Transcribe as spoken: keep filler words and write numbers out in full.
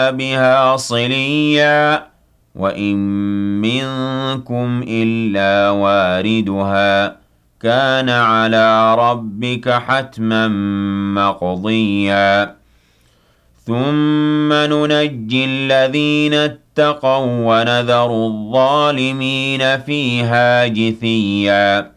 بها صليا وإن منكم إلا واردها كان على ربك حتما مقضيا ثم ننجي الذين اتقوا ونذر الظالمين فيها جثيا